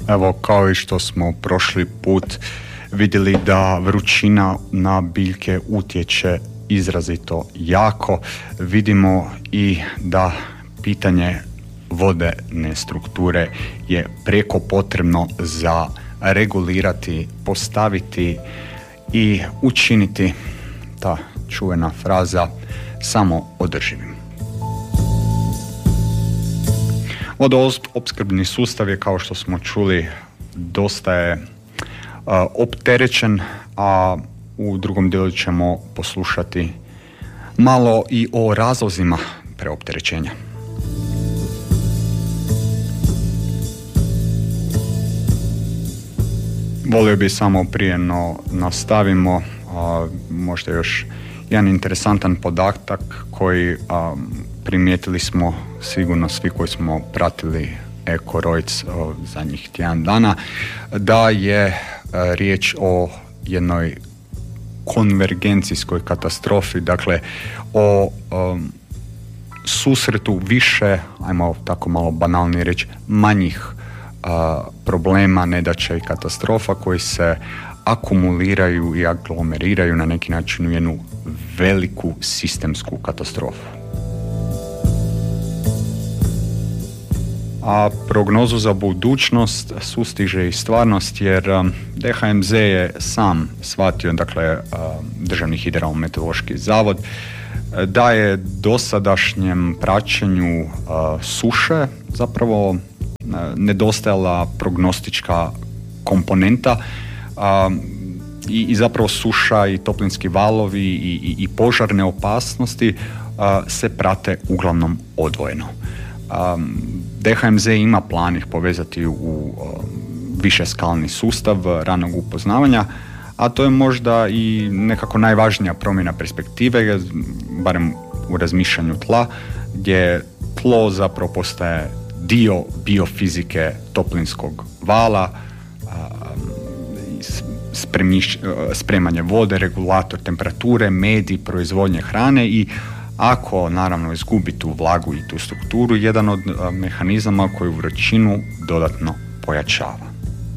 Evo, kao i što smo prošli put vidjeli da vrućina na biljke utječe izrazito jako, vidimo i da pitanje vodene strukture je prijeko potrebno za regulirati, postaviti i učiniti, ta čuvena fraza, samo održivim. Vodoopskrbni sustav je, kao što smo čuli, dosta je opterećen, a u drugom dijelu ćemo poslušati malo i o razlozima preopterećenja. Volio bi samo prije nastavimo, možda još jedan interesantan podatak koji primijetili smo sigurno svi koji smo pratili Eko-Rojc zadnjih tjedan dana, da je riječ o jednoj konvergencijskoj katastrofi, dakle o susretu više, ajmo tako malo banalnije reći, manjih problema, nedaća i katastrofa koji se akumuliraju i aglomeriraju na neki način u jednu veliku sistemsku katastrofu. A prognozu za budućnost sustiže i stvarnost, jer DHMZ je sam shvatio, dakle Državni hidrometeorološki zavod, da je dosadašnjem praćenju suše zapravo nedostajala prognostička komponenta i zapravo suša i toplinski valovi i požarne opasnosti se prate uglavnom odvojeno. DHMZ ima plan ih povezati u višeskalni sustav ranog upoznavanja, a to je možda i nekako najvažnija promjena perspektive, barem u razmišljanju tla, gdje tlo zapravo postaje dio biofizike toplinskog vala, spremanje vode, regulator temperature, medij, proizvodnje hrane i ako naravno izgubi tu vlagu i tu strukturu, jedan od mehanizama koji vrućinu dodatno pojačava.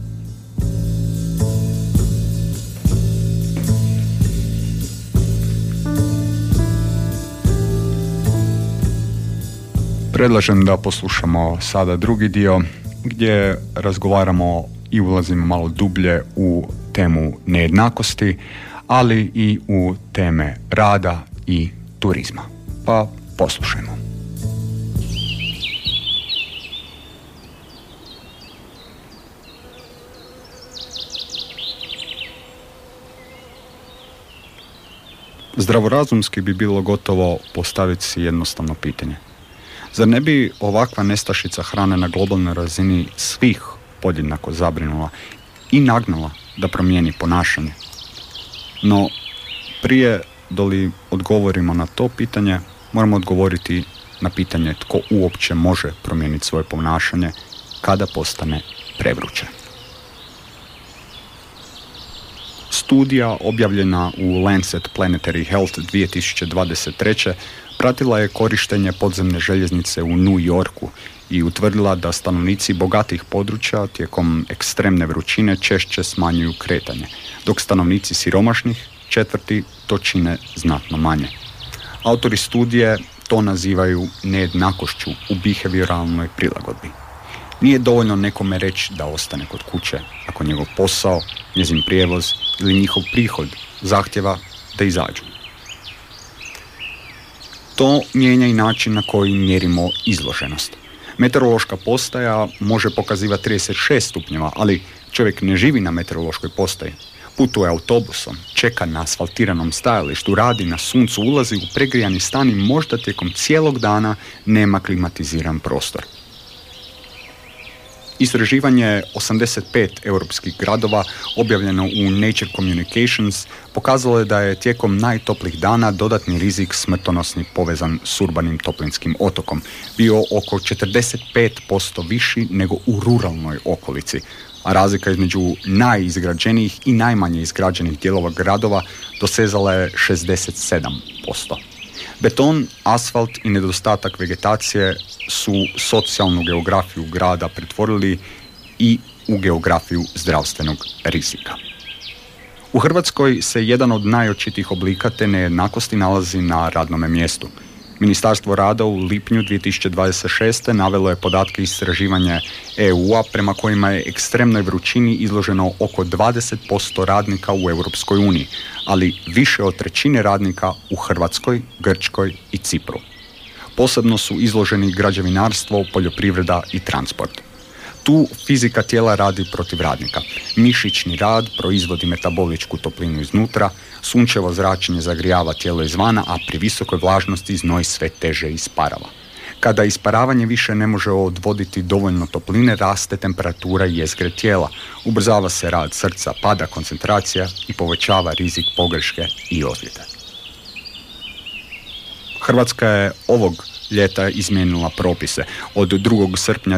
Predlažem da poslušamo sada drugi dio gdje razgovaramo i ulazimo malo dublje u temu nejednakosti, ali i u teme rada i turizma. Pa poslušajmo. Zdravorazumski bi bilo gotovo postaviti si jednostavno pitanje. Zar ne bi ovakva nestašica hrane na globalnoj razini svih podjednako zabrinula i nagnala da promijeni ponašanje? No, prije doli odgovorimo na to pitanje, moramo odgovoriti na pitanje tko uopće može promijeniti svoje ponašanje kada postane prevruće. Studija objavljena u Lancet Planetary Health 2023. pratila je korištenje podzemne željeznice u New Yorku i utvrdila da stanovnici bogatih područja tijekom ekstremne vrućine češće smanjuju kretanje, dok stanovnici siromašnih četvrti to čine znatno manje. Autori studije to nazivaju nejednakošću u behavioralnoj prilagodbi. Nije dovoljno nekome reći da ostane kod kuće ako njegov posao, njezin prijevoz ili njihov prihod zahtjeva da izađu. To mijenja i način na koji mjerimo izloženost. Meteorološka postaja može pokazivati 36 stupnjeva, ali čovjek ne živi na meteorološkoj postaji. Putuje autobusom, čeka na asfaltiranom stajalištu, radi na suncu, ulazi u pregrijani stan i možda tijekom cijelog dana nema klimatiziran prostor. Istraživanje 85 europskih gradova objavljeno u Nature Communications pokazalo je da je tijekom najtoplijih dana dodatni rizik smrtonosni povezan s urbanim toplinskim otokom bio oko 45% viši nego u ruralnoj okolici, a razlika između najizgrađenijih i najmanje izgrađenih dijelova gradova dosezala je 67%. Beton, asfalt i nedostatak vegetacije su socijalnu geografiju grada pretvorili i u geografiju zdravstvenog rizika. U Hrvatskoj se jedan od najočitijih oblika te nejednakosti nalazi na radnome mjestu. Ministarstvo rada u lipnju 2026. navelo je podatke istraživanja EU-a prema kojima je ekstremnoj vrućini izloženo oko 20% radnika u Europskoj uniji, ali više od trećine radnika u Hrvatskoj, Grčkoj i Cipru. Posebno su izloženi građevinarstvo, poljoprivreda i transport. Tu fizika tijela radi protiv radnika. Mišićni rad proizvodi metaboličku toplinu iznutra, sunčevo zračenje zagrijava tijelo izvana, a pri visokoj vlažnosti znoj sve teže isparava. Kada isparavanje više ne može odvoditi dovoljno topline, raste temperatura i jezgre tijela, ubrzava se rad srca, pada koncentracija i povećava rizik pogreške i ozljede. Hrvatska je ovog ljeta izmijenila propise. Od 2. srpnja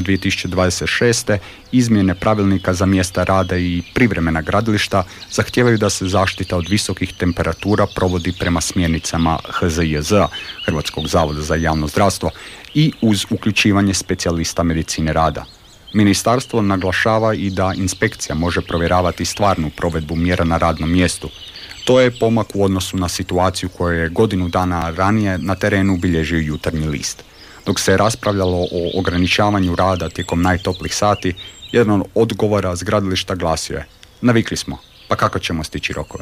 2026. izmjene pravilnika za mjesta rada i privremena gradilišta zahtijevaju da se zaštita od visokih temperatura provodi prema smjernicama HZJZ-a, Hrvatskog zavoda za javno zdravstvo, i uz uključivanje specijalista medicine rada. Ministarstvo naglašava i da inspekcija može provjeravati stvarnu provedbu mjera na radnom mjestu. To je pomak u odnosu na situaciju koju je godinu dana ranije na terenu bilježio Jutarnji list. Dok se raspravljalo o ograničavanju rada tijekom najtoplijih sati, jedan od odgovora s gradilišta glasio je: navikli smo, pa kako ćemo stići rokove?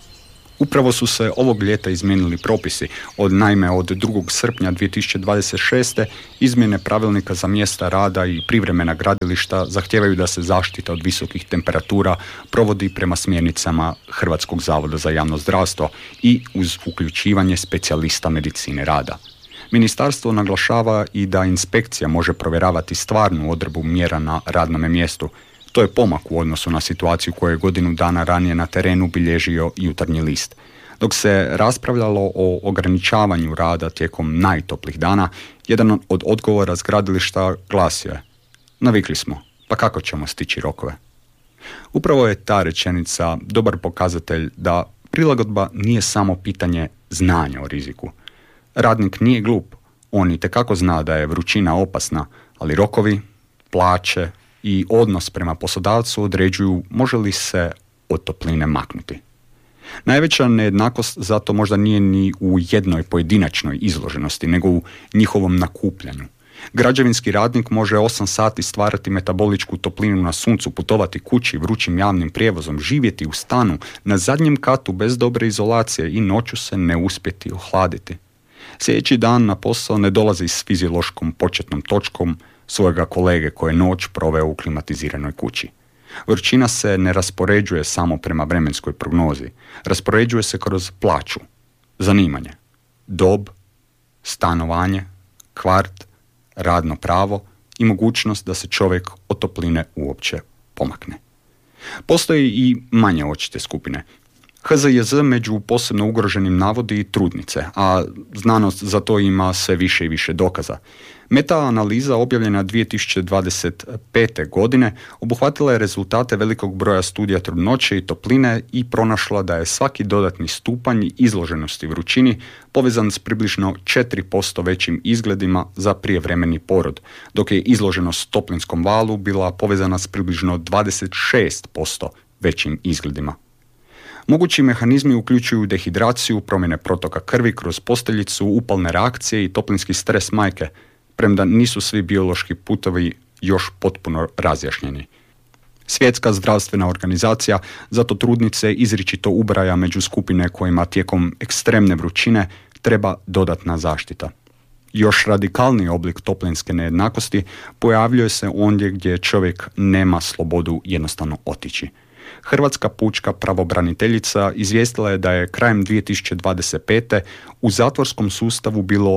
Upravo su se ovog ljeta izmijenili propisi. Naime, od 2. srpnja 2026. izmjene pravilnika za mjesta rada i privremena gradilišta zahtijevaju da se zaštita od visokih temperatura provodi prema smjernicama Hrvatskog zavoda za javno zdravstvo i uz uključivanje specijalista medicine rada. Ministarstvo naglašava i da inspekcija može provjeravati stvarnu odredbu mjera na radnome mjestu. To je pomak u odnosu na situaciju koju je godinu dana ranije na terenu bilježio Jutarnji list. Dok se raspravljalo o ograničavanju rada tijekom najtoplijih dana, jedan od odgovora s gradilišta glasio je: navikli smo, pa kako ćemo stići rokove? Upravo je ta rečenica dobar pokazatelj da prilagodba nije samo pitanje znanja o riziku. Radnik nije glup, on itekako zna da je vrućina opasna, ali rokovi, plaće i odnos prema poslodavcu određuju može li se od topline maknuti. Najveća nejednakost zato možda nije ni u jednoj pojedinačnoj izloženosti, nego u njihovom nakupljanju. Građevinski radnik može 8 sati stvarati metaboličku toplinu na suncu, putovati kući vrućim javnim prijevozom, živjeti u stanu na zadnjem katu bez dobre izolacije i noću se ne uspjeti ohladiti. Sljedeći dan na posao ne dolazi s fiziološkom početnom točkom svojega kolege koje je noć proveo u klimatiziranoj kući. Vrućina se ne raspoređuje samo prema vremenskoj prognozi, raspoređuje se kroz plaću, zanimanje, dob, stanovanje, kvart, radno pravo i mogućnost da se čovjek od topline uopće pomakne. Postoji i manje očite skupine. HZJZ među posebno ugroženim navodi i trudnice, a znanost za to ima sve više i više dokaza. Meta-analiza objavljena 2025. godine obuhvatila je rezultate velikog broja studija trudnoće i topline i pronašla da je svaki dodatni stupanj izloženosti vrućini povezan s približno 4% većim izgledima za prijevremeni porod, dok je izloženost toplinskom valu bila povezana s približno 26% većim izgledima. Mogući mehanizmi uključuju dehidraciju, promjene protoka krvi kroz posteljicu, upalne reakcije i toplinski stres majke, premda nisu svi biološki putovi još potpuno razjašnjeni. Svjetska zdravstvena organizacija zato trudnice izričito ubraja među skupine kojima tijekom ekstremne vrućine treba dodatna zaštita. Još radikalniji oblik toplinske nejednakosti pojavljuje se ondje gdje čovjek nema slobodu jednostavno otići. Hrvatska pučka pravobraniteljica izvijestila je da je krajem 2025. u zatvorskom sustavu bilo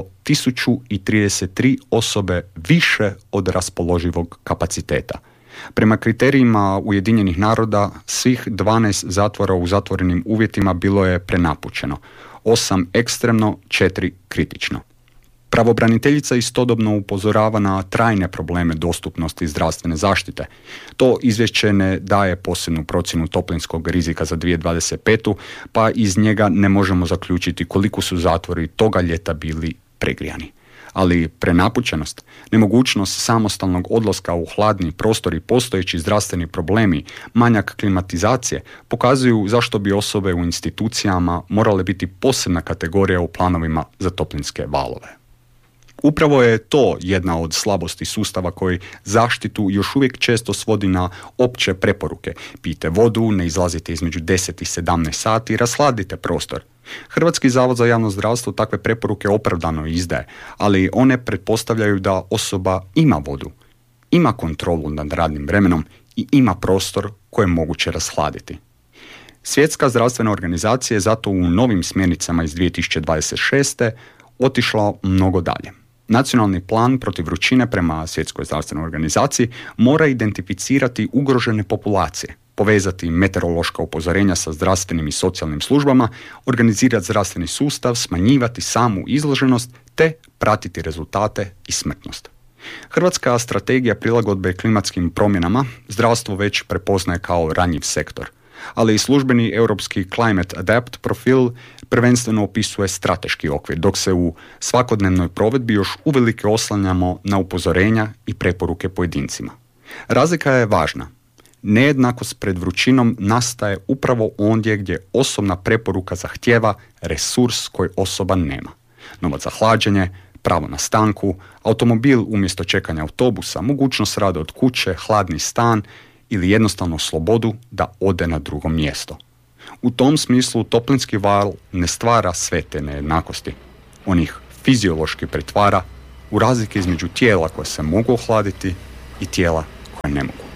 1033 osobe više od raspoloživog kapaciteta. Prema kriterijima Ujedinjenih naroda, svih 12 zatvora u zatvorenim uvjetima bilo je prenapučeno, 8 ekstremno, 4 kritično. Pravobraniteljica istodobno upozorava na trajne probleme dostupnosti zdravstvene zaštite. To izvješće ne daje posebnu procjenu toplinskog rizika za 2025. pa iz njega ne možemo zaključiti koliko su zatvori toga ljeta bili pregrijani. ali prenapučenost, nemogućnost samostalnog odlaska u hladni prostor i postojeći zdravstveni problemi, manjak klimatizacije pokazuju zašto bi osobe u institucijama morale biti posebna kategorija u planovima za toplinske valove. Upravo je to jedna od slabosti sustava koji zaštitu još uvijek često svodi na opće preporuke. Pijte vodu, ne izlazite između 10 i 17 sati, rashladite prostor. Hrvatski zavod za javno zdravstvo takve preporuke opravdano izdaje, ali one pretpostavljaju da osoba ima vodu, ima kontrolu nad radnim vremenom i ima prostor koje je moguće rashladiti. Svjetska zdravstvena organizacija je zato u novim smjernicama iz 2026. otišla mnogo dalje. Nacionalni plan protiv vrućine prema Svjetskoj zdravstvenoj organizaciji mora identificirati ugrožene populacije, povezati meteorološka upozorenja sa zdravstvenim i socijalnim službama, organizirati zdravstveni sustav, smanjivati samu izloženost te pratiti rezultate i smrtnost. Hrvatska strategija prilagodbe klimatskim promjenama zdravstvo već prepoznaje kao ranjiv sektor, ali i službeni europski Climate Adapt profil prvenstveno opisuje strateški okvir, dok se u svakodnevnoj provedbi još uvelike oslanjamo na upozorenja i preporuke pojedincima. Razlika je važna. Nejednakost pred vrućinom nastaje upravo ondje gdje osobna preporuka zahtijeva resurs koji osoba nema. Novac za hlađenje, pravo na stanku, automobil umjesto čekanja autobusa, mogućnost rada od kuće, hladni stan ili jednostavno slobodu da ode na drugo mjesto. U tom smislu toplinski val ne stvara sve te nejednakosti. On ih fiziološki pretvara u razlike između tijela koja se mogu ohladiti i tijela koja ne mogu.